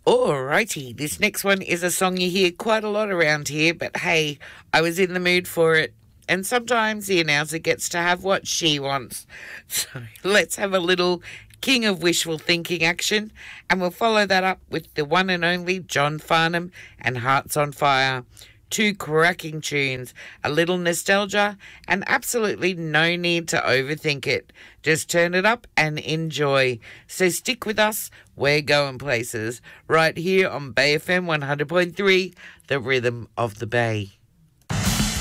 Alrighty, this next one is a song you hear quite a lot around here, but hey, I was in the mood for it. And sometimes the announcer gets to have what she wants. So let's have a little King of Wishful Thinking action, and we'll follow that up with the one and only John Farnham and Hearts on Fire. Two cracking tunes, a little nostalgia, and absolutely no need to overthink it. Just turn it up and enjoy. So stick with us, we're going places. Right here on Bay FM 100.3, the rhythm of the Bay.